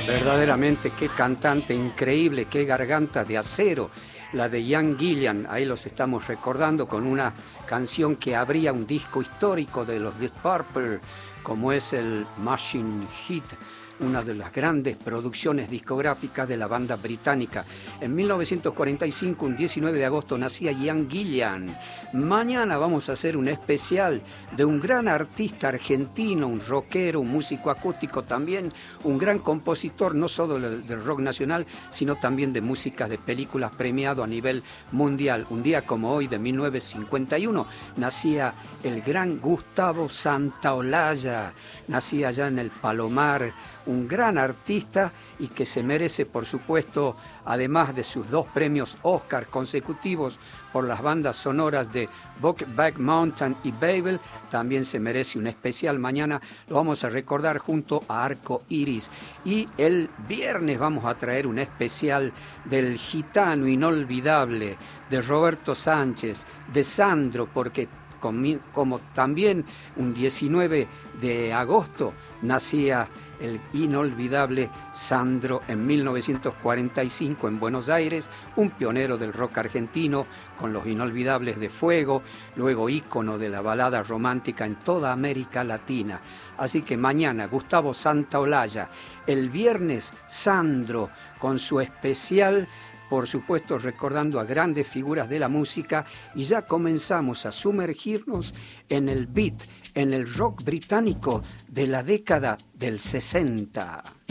Verdaderamente, qué cantante increíble, qué garganta de acero, la de Ian Gillan. Ahí los estamos recordando con una canción que abría un disco histórico de los Deep Purple, como es el Machine Head, una de las grandes producciones discográficas de la banda británica. En 1945, un 19 de agosto, nacía Ian Gillan. Mañana vamos a hacer un especial de un gran artista argentino, un rockero, un músico acústico también, un gran compositor, no solo del rock nacional, sino también de música de películas, premiado a nivel mundial. Un día como hoy, de 1951, nacía el gran Gustavo Santaolalla, nacía allá en el Palomar, un gran artista y que se merece, por supuesto, además de sus 2 premios Oscar consecutivos por las bandas sonoras de Brokeback Mountain y Babel, también se merece un especial. Mañana lo vamos a recordar junto a Arco Iris. Y el viernes vamos a traer un especial del gitano inolvidable, de Roberto Sánchez, de Sandro, porque como también un 19 de agosto nacía el inolvidable Sandro en 1945 en Buenos Aires, un pionero del rock argentino con los inolvidables de Fuego, luego ícono de la balada romántica en toda América Latina. Así que mañana Gustavo Santaolalla, el viernes Sandro con su especial, por supuesto recordando a grandes figuras de la música, y ya comenzamos a sumergirnos en el beat, en el rock británico de la década del 60.